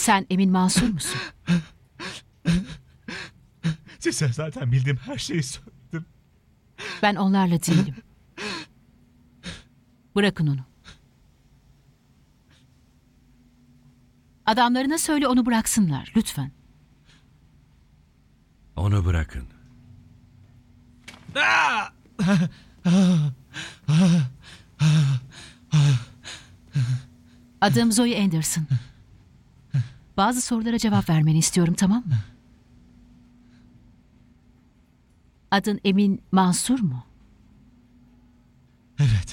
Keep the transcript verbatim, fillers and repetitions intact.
Sen Emin Mansur musun? Size zaten bildiğim her şeyi söyledim. Ben onlarla değilim. Bırakın onu. Adamlarına söyle onu bıraksınlar lütfen. Onu bırakın. Adım Zoe Anderson. Bazı sorulara cevap vermeni istiyorum, tamam mı? Adın Emin Mansur mu? Evet.